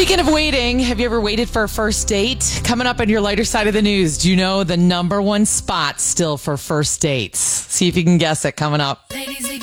Speaking of waiting, have you ever waited for a first date? Coming up on your lighter side of the news, do you know the number one spot still for first dates? See if you can guess it coming up. Ladies